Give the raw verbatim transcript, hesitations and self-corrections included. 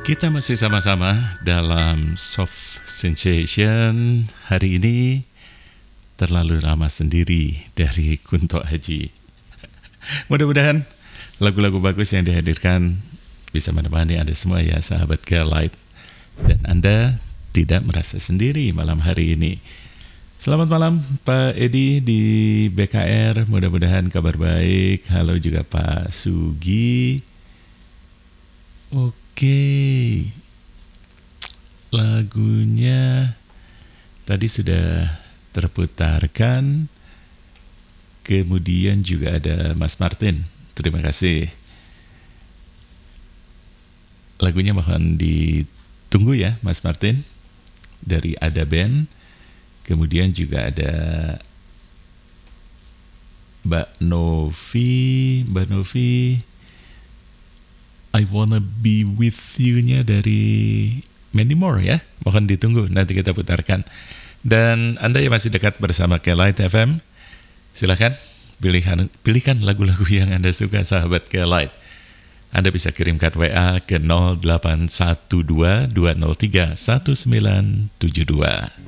Kita masih sama-sama dalam Soft Sensation. Hari ini Terlalu Lama Sendiri dari Kunto Aji. Mudah-mudahan lagu-lagu bagus yang dihadirkan bisa menemani Anda semua ya sahabat K-Light. Dan Anda tidak merasa sendiri malam hari ini. Selamat malam Pak Edi di B K R, mudah-mudahan kabar baik. Halo juga Pak Sugi. Oke, lagunya tadi sudah terputarkan. Kemudian juga ada Mas Martin. Terima kasih. Lagunya mohon ditunggu ya Mas Martin. Dari Ada Band. Kemudian juga ada Mbak Novi. Mbak Novi, I Wanna Be With You-nya dari Many More ya. Mohon ditunggu, nanti kita putarkan. Dan Anda yang masih dekat bersama K-Light F M, silakan pilihkan, pilihkan lagu-lagu yang Anda suka sahabat K-Light. Anda bisa kirimkan W A ke nol delapan satu dua dua nol tiga satu sembilan tujuh dua.